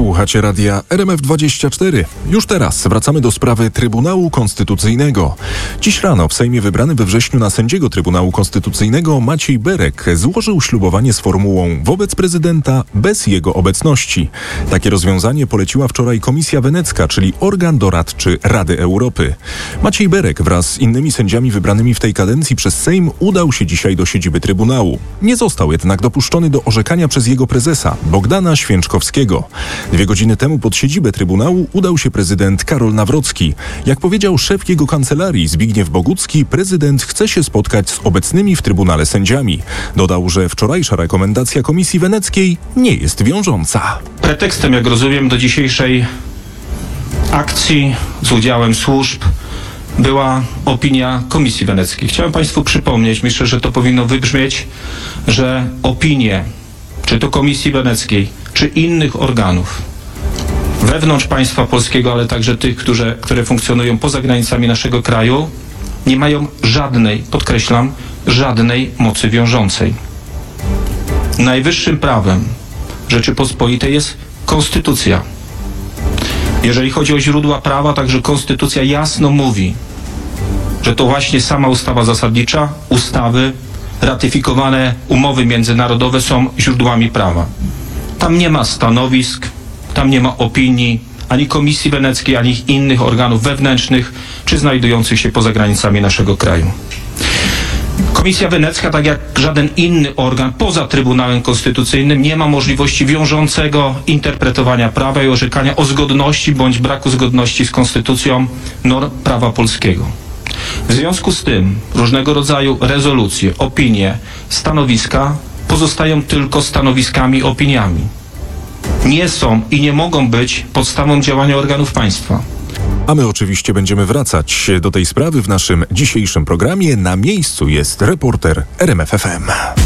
Słuchacie radia RMF24. Już teraz wracamy do sprawy Trybunału Konstytucyjnego. Dziś rano w Sejmie wybrany we wrześniu na sędziego Trybunału Konstytucyjnego Maciej Berek złożył ślubowanie z formułą wobec prezydenta bez jego obecności. Takie rozwiązanie poleciła wczoraj Komisja Wenecka, czyli organ doradczy Rady Europy. Maciej Berek wraz z innymi sędziami wybranymi w tej kadencji przez Sejm udał się dzisiaj do siedziby Trybunału. Nie został jednak dopuszczony do orzekania przez jego prezesa, Bogdana Święczkowskiego. 2 godziny temu pod siedzibę Trybunału udał się prezydent Karol Nawrocki. Jak powiedział szef jego kancelarii Zbigniew Bogucki, prezydent chce się spotkać z obecnymi w Trybunale sędziami. Dodał, że wczorajsza rekomendacja Komisji Weneckiej nie jest wiążąca. Pretekstem, jak rozumiem, do dzisiejszej akcji z udziałem służb była opinia Komisji Weneckiej. Chciałem Państwu przypomnieć, myślę, że to powinno wybrzmieć, że opinie, czy to Komisji Weneckiej, czy innych organów wewnątrz państwa polskiego, ale także tych, które funkcjonują poza granicami naszego kraju, nie mają żadnej, podkreślam, żadnej mocy wiążącej. Najwyższym prawem Rzeczypospolitej jest konstytucja. Jeżeli chodzi o źródła prawa, także konstytucja jasno mówi, że to właśnie sama ustawa zasadnicza, ustawy, ratyfikowane umowy międzynarodowe są źródłami prawa. Tam nie ma stanowisk, tam nie ma opinii ani Komisji Weneckiej, ani innych organów wewnętrznych, czy znajdujących się poza granicami naszego kraju. Komisja Wenecka, tak jak żaden inny organ poza Trybunałem Konstytucyjnym, nie ma możliwości wiążącego interpretowania prawa i orzekania o zgodności bądź braku zgodności z konstytucją norm prawa polskiego. W związku z tym różnego rodzaju rezolucje, opinie, stanowiska pozostają tylko stanowiskami, opiniami. Nie są i nie mogą być podstawą działania organów państwa. A my oczywiście będziemy wracać do tej sprawy w naszym dzisiejszym programie. Na miejscu jest reporter RMF FM.